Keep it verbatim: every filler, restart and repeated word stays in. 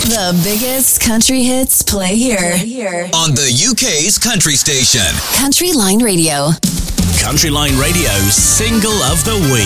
The biggest country hits play here. here. On the U K's country station. Country Line Radio. Country Line Radio's Single of the Week.